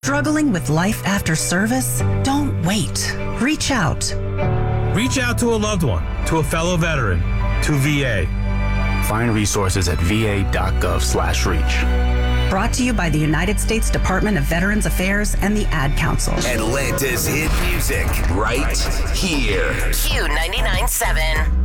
Struggling with life after service? Don't wait. Reach out. Reach out to a loved one, to a fellow veteran, to VA. Find resources at va.gov/reach. Brought to you by the United States Department of Veterans Affairs and the Ad Council. Atlanta's hit music right here. Q99.7.